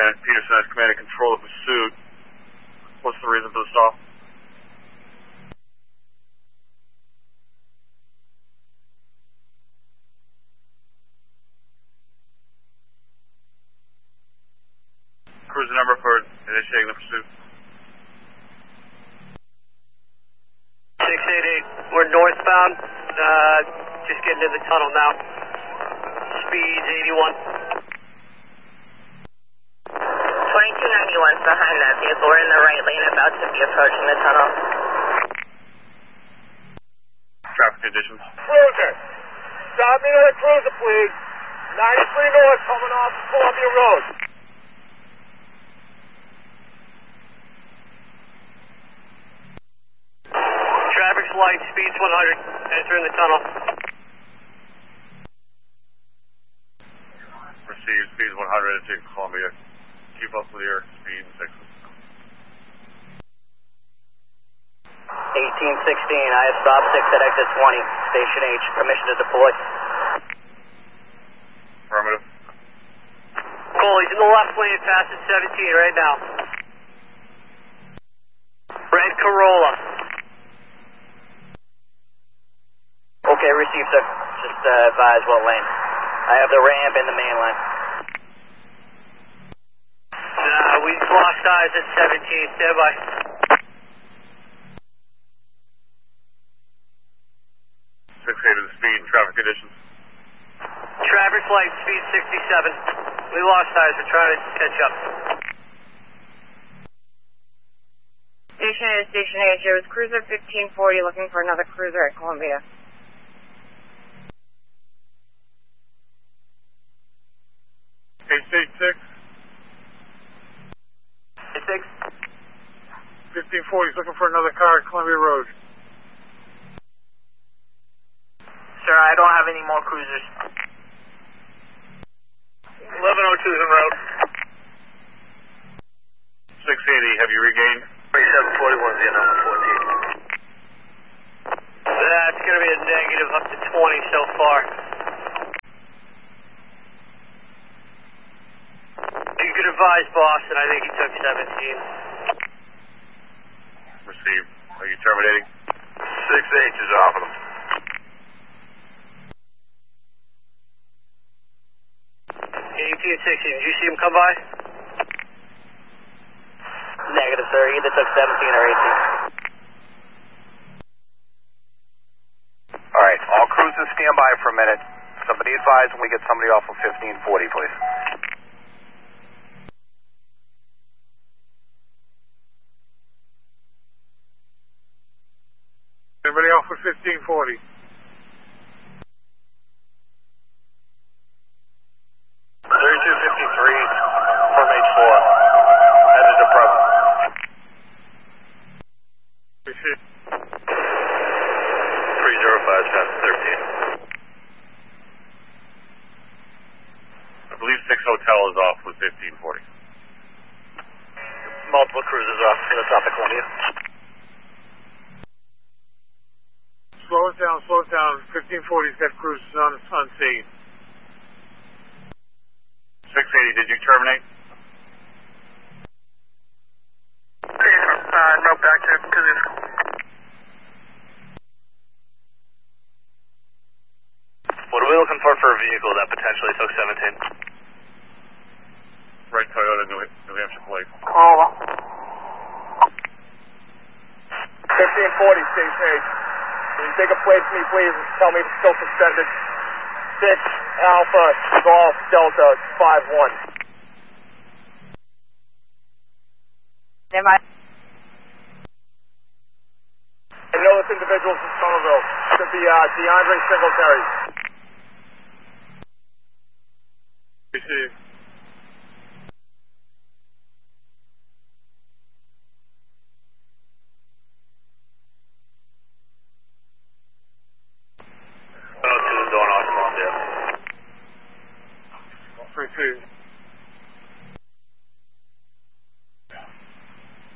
Lieutenant Peterson has command and control of pursuit. What's the reason for the stop? Cruiser number for initiating the pursuit. 688, we're northbound, just getting in the tunnel now. Speed's 81. 2291's behind that vehicle. We're in the right lane, about to be approaching the tunnel. Traffic conditions. Cruiser, stop me on a cruiser, please. 93 north coming off Columbia Road. Traffic's light, speed's 100, entering the tunnel. Receive speed 100 into Columbia. Keep up with your speed 6. 1816, I have stop 6 at exit 20, Station H, permission to deploy. Affirmative. Cole, he's in the left lane, passing 17 right now. Red Corolla. Okay, receive, sir. Just advise what lane. I have the ramp and the main line. We lost eyes at 17. Stand by. Six eight of the speed and traffic conditions. Traffic light, speed 67. We lost eyes. We're trying to catch up. Station A to Station H. It was Cruiser 1540 looking for another cruiser at Columbia. 886. 6. 1540 is looking for another car at Columbia Road. Sir, I don't have any more cruisers. 1102's en route. 680, have you regained? 3741's the number 14. That's going to be a negative up to 20 so far. You could advise Boston, I think he took 17. Received. Are you terminating? 6H is off of them. 1860, did you see him come by? Negative, sir. He either took 17 or 18. Alright, all cruisers stand by for a minute. Somebody advise when we get somebody off of 1540, please. Anybody off with 1540? from H4. Headed to Bravo. Appreciate it. 305, 13. I believe 6 Hotel is off with 1540. Multiple cruisers off to the top of Columbia. Slow it down, slow it down. 1540's got cruisers on scene. 680, did you terminate? No, back to cruisers. What are we looking for a vehicle that potentially took 17? Right Toyota, New Hampshire plate. Corolla. 1540, Station H. Can you take a plate for me, please, and tell me it's still suspended? 6 Alpha Golf Delta 51. Am I? I know this individual's from Somerville. Should be DeAndre Singletary. Appreciate it. Going on Columbia. Appreciate it.